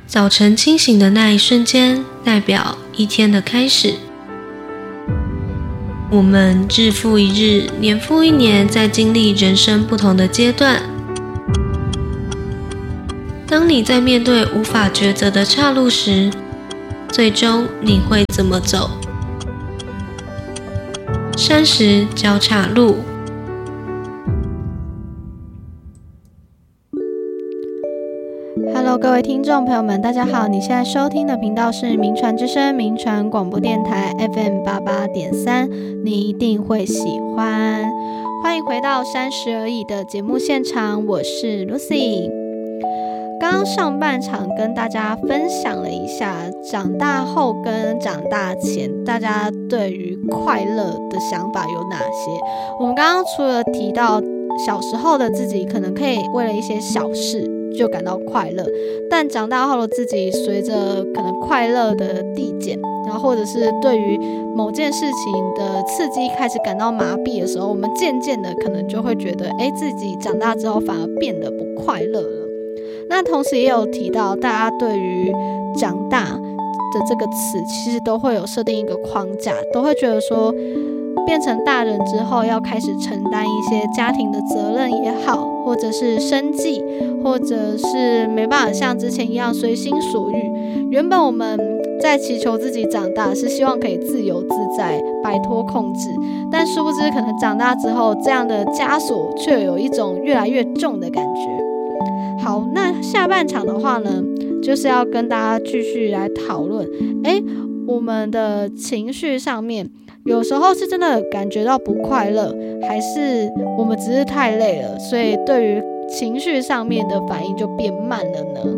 早晨清醒的那一瞬间，代表一天的开始。我们日复一日，年复一年，在经历人生不同的阶段。当你在面对无法抉择的岔路时，最终你会怎么走？30交岔路。 Hello， 各位听众朋友们，大家好！你现在收听的频道是名传之声名传广播电台 FM88.3，你一定会喜欢。欢迎回到30而已的节目现场，我是 Lucy。刚刚上半场跟大家分享了一下长大后跟长大前大家对于快乐的想法有哪些。我们刚刚除了提到小时候的自己可能可以为了一些小事就感到快乐，但长大后的自己随着可能快乐的递减，然后或者是对于某件事情的刺激开始感到麻痹的时候，我们渐渐的可能就会觉得自己长大之后反而变得不快乐了。那同时也有提到大家对于长大的这个词其实都会有设定一个框架，都会觉得说变成大人之后要开始承担一些家庭的责任也好，或者是生计，或者是没办法像之前一样随心所欲。原本我们在祈求自己长大是希望可以自由自在摆脱控制，但殊不知可能长大之后这样的枷锁却有一种越来越重的感觉。好，那下半场的话呢，就是要跟大家继续来讨论我们的情绪上面有时候是真的感觉到不快乐，还是我们只是太累了，所以对于情绪上面的反应就变慢了呢？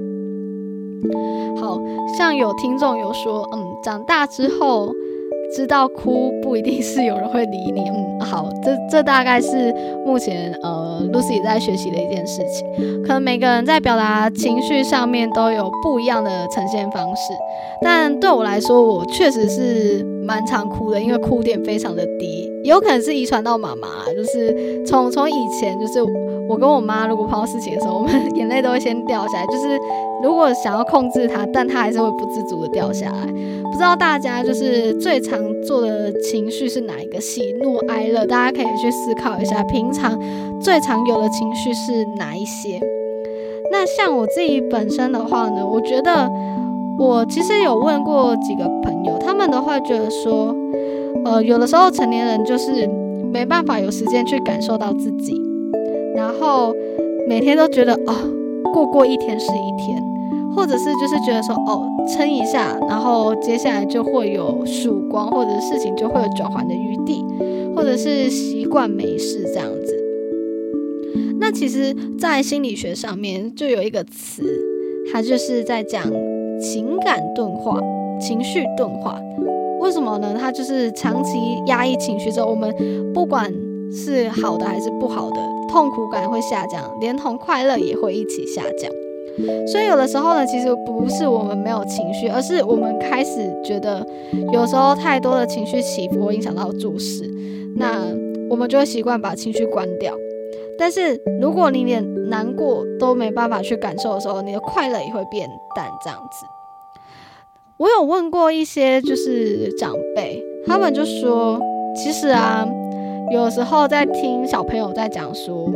好像有听众有说长大之后知道哭不一定是有人会理你。好，这大概是目前Lucy 在学习的一件事情。可能每个人在表达情绪上面都有不一样的呈现方式，但对我来说，我确实是蛮常哭的，因为哭点非常的低，有可能是遗传到妈妈，就是从以前，就是我跟我妈如果碰到事情的时候，我们眼泪都会先掉下来，就是如果想要控制它，但它还是会不自主的掉下来。不知道大家就是最常做的情绪是哪一个？喜怒哀乐，大家可以去思考一下，平常最常有的情绪是哪一些？那像我自己本身的话呢，我觉得我其实有问过几个朋友，他们都会觉得说，有的时候成年人就是没办法有时间去感受到自己，然后每天都觉得过一天是一天，或者是就是觉得说撑一下，然后接下来就会有曙光，或者事情就会有转圜的余地，或者是习惯没事这样子。那其实在心理学上面就有一个词，它就是在讲情感钝化、情绪钝化。为什么呢？它就是长期压抑情绪之后，我们不管是好的还是不好的，痛苦感会下降，连同快乐也会一起下降。所以有的时候呢，其实不是我们没有情绪，而是我们开始觉得有时候太多的情绪起伏会影响到做事，那我们就会习惯把情绪关掉。但是如果你连难过都没办法去感受的时候，你的快乐也会变淡这样子。我有问过一些就是长辈，他们就说其实有时候在听小朋友在讲说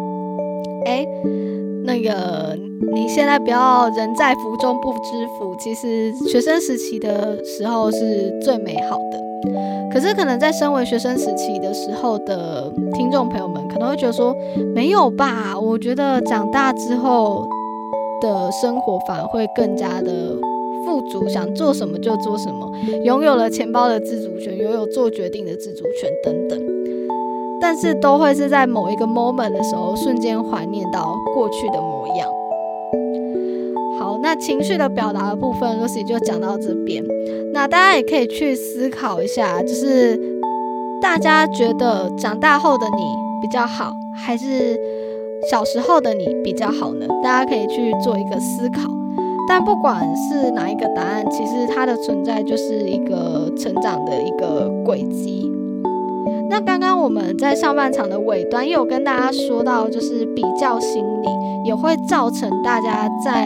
那个你现在不要人在福中不知福，其实学生时期的时候是最美好的。可是可能在身为学生时期的时候的听众朋友们可能会觉得说，没有吧，我觉得长大之后的生活反而会更加的富足，想做什么就做什么，拥有了钱包的自主权，拥有做决定的自主权等等，但是都会是在某一个 moment 的时候瞬间怀念到过去的模样。好，那情绪的表达的部分 Lucy 就讲到这边。那大家也可以去思考一下，就是大家觉得长大后的你比较好，还是小时候的你比较好呢？大家可以去做一个思考。但不管是哪一个答案，其实它的存在就是一个成长的一个轨迹。那刚刚我们在上半场的尾端也有跟大家说到，就是比较心理也会造成大家在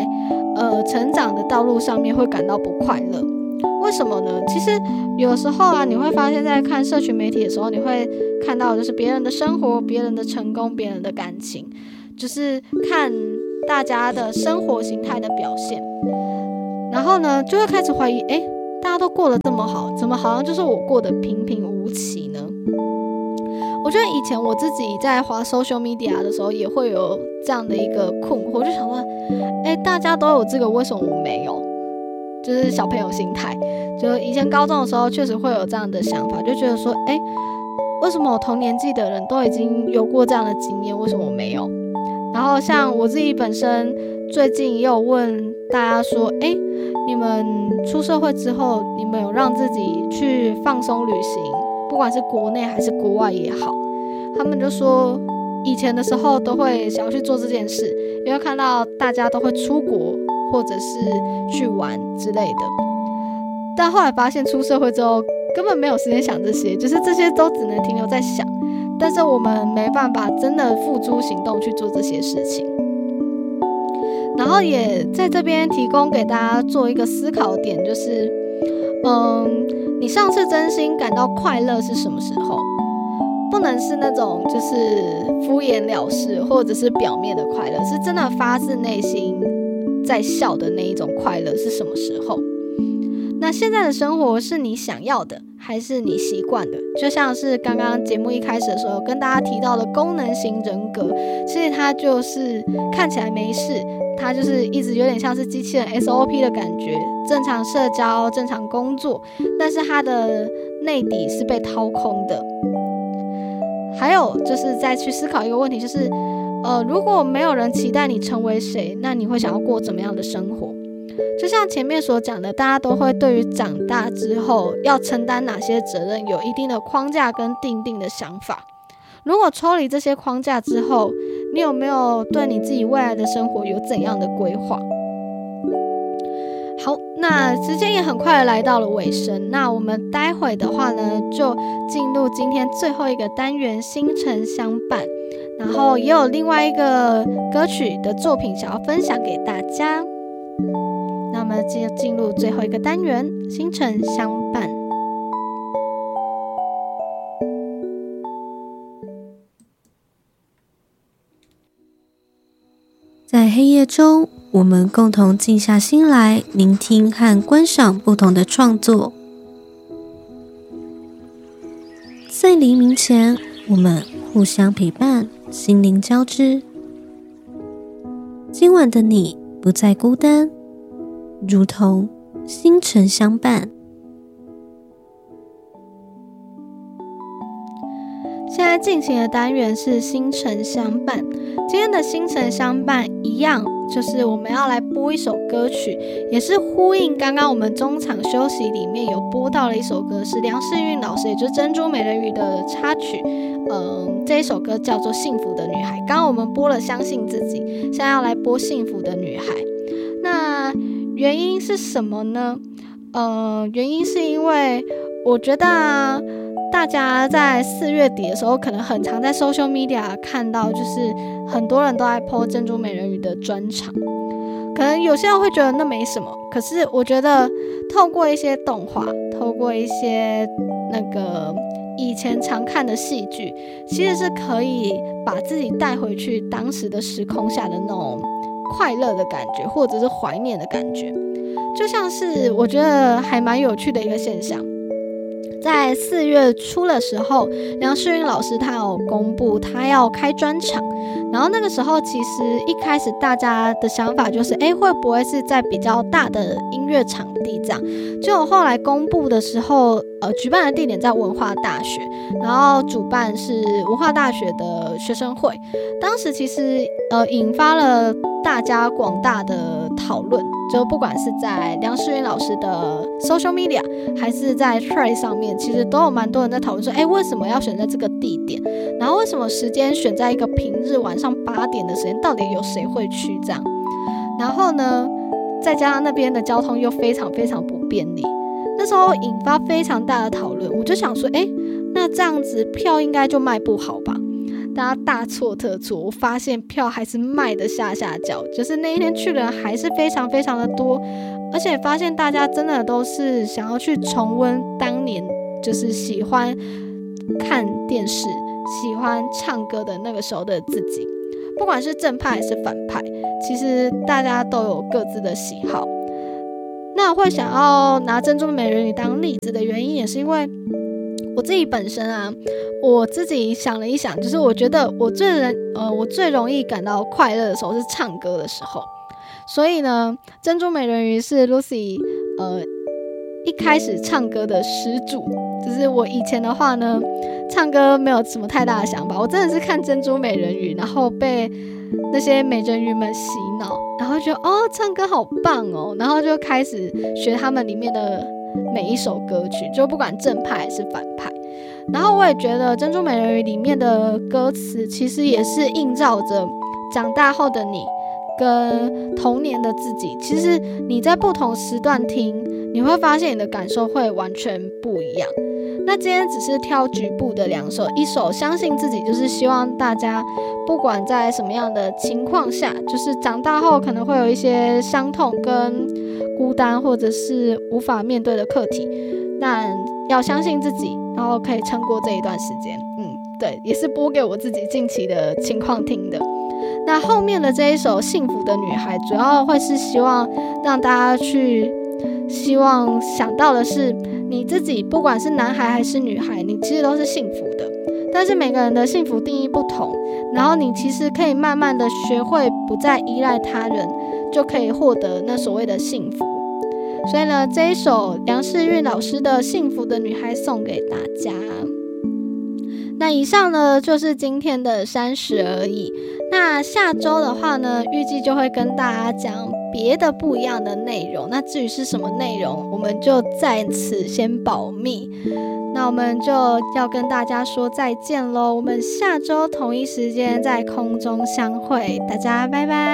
成长的道路上面会感到不快乐。为什么呢？其实有时候啊，你会发现在看社群媒体的时候，你会看到就是别人的生活、别人的成功、别人的感情，就是看大家的生活形态的表现，然后呢就会开始怀疑，大家都过得这么好，怎么好像就是我过得平平无奇呢？我觉得以前我自己在滑 social media 的时候也会有这样的一个困惑，我就想说大家都有这个，为什么我没有？就是小朋友心态，就以前高中的时候确实会有这样的想法，就觉得说为什么我同年纪的人都已经有过这样的经验，为什么我没有？然后像我自己本身最近也有问大家说，你们出社会之后，你们有让自己去放松旅行，不管是国内还是国外也好，他们就说以前的时候都会想要去做这件事，因为看到大家都会出国或者是去玩之类的，但后来发现出社会之后根本没有时间想这些，就是这些都只能停留在想，但是我们没办法真的付诸行动去做这些事情。然后也在这边提供给大家做一个思考点，就是你上次真心感到快乐是什么时候？不能是那种就是敷衍了事或者是表面的快乐，是真的发自内心在笑的那一种快乐是什么时候？那现在的生活是你想要的还是你习惯的？就像是刚刚节目一开始的时候跟大家提到的功能型人格，其实它就是看起来没事，它就是一直有点像是机器人 SOP 的感觉，正常社交、正常工作，但是它的内底是被掏空的。还有就是再去思考一个问题，就是如果没有人期待你成为谁，那你会想要过怎么样的生活？就像前面所讲的，大家都会对于长大之后要承担哪些责任有一定的框架跟定的想法。如果抽离这些框架之后，你有没有对你自己未来的生活有怎样的规划？好，那时间也很快的来到了尾声，那我们待会的话呢，就进入今天最后一个单元星辰相伴，然后也有另外一个歌曲的作品想要分享给大家。那我们就进入最后一个单元星辰相伴。 在黑夜中，我们共同静下心来，聆听和观赏不同的创作。在黎明前，我们互相陪伴，心灵交织。今晚的你不再孤单，如同星辰相伴。 现在进行的单元是星辰相伴，今天的星辰相伴一样，就是我们要来播一首歌曲，也是呼应刚刚我们中场休息里面有播到的一首歌，是梁世韵老师，也就是珍珠美人鱼的插曲。这一首歌叫做《幸福的女孩》。刚刚我们播了《相信自己》，现在要来播《幸福的女孩》。那原因是什么呢？原因是因为我觉得大家在4月底的时候，可能很常在 social media 看到，就是很多人都在 po 珍珠美人鱼的专场。可能有些人会觉得那没什么，可是我觉得透过一些动画，透过一些那个以前常看的戏剧，其实是可以把自己带回去当时的时空下的那种快乐的感觉，或者是怀念的感觉。就像是我觉得还蛮有趣的一个现象，在4月初的时候，梁世韵老师他有公布他要开专场，然后那个时候其实一开始大家的想法就是会不会是在比较大的音乐场地这样，结果后来公布的时候举办的地点在文化大学，然后主办是文化大学的学生会，当时其实引发了大家广大的讨论，就不管是在梁世韵老师的 social media 还是在 Thread 上面，其实都有蛮多人在讨论说为什么要选在这个地点，然后为什么时间选在一个平日晚上8点的时间，到底有谁会去这样。然后呢再加上那边的交通又非常非常不便利，那时候引发非常大的讨论，我就想说那这样子票应该就卖不好吧。 大家大错特错，我发现票还是卖的下脚，就是那一天去的人还是非常非常的多，而且发现大家真的都是想要去重温当年就是喜欢看电视、喜欢唱歌的那个时候的自己，不管是正派还是反派，其实大家都有各自的喜好。那我会想要拿珍珠美人鱼当例子的原因，也是因为我自己本身啊，我自己想了一想，就是我觉得我最容易感到快乐的时候是唱歌的时候，所以呢，珍珠美人鱼是 Lucy 一开始唱歌的始祖。就是我以前的话呢，唱歌没有什么太大的想法，我真的是看珍珠美人鱼，然后被那些美人鱼们洗脑，然后觉得唱歌好棒哦，然后就开始学他们里面的每一首歌曲，就不管正派还是反派。然后我也觉得珍珠美人鱼里面的歌词其实也是映照着长大后的你跟童年的自己，其实你在不同时段听，你会发现你的感受会完全不一样。那今天只是挑局部的2首，一首相信自己，就是希望大家不管在什么样的情况下，就是长大后可能会有一些伤痛跟孤单，或者是无法面对的课题，但要相信自己，然后可以撑过这一段时间。对，也是播给我自己近期的情况听的。那后面的这一首幸福的女孩，主要会是希望让大家去希望想到的是，你自己不管是男孩还是女孩，你其实都是幸福的，但是每个人的幸福定义不同，然后你其实可以慢慢的学会不再依赖他人，就可以获得那所谓的幸福。所以呢，这一首梁世韵老师的幸福的女孩送给大家。那以上呢就是今天的30而已。那下周的话呢，预计就会跟大家讲别的不一样的内容。那至于是什么内容，我们就在此先保密。那我们就要跟大家说再见咯，我们下周同一时间在空中相会，大家拜拜。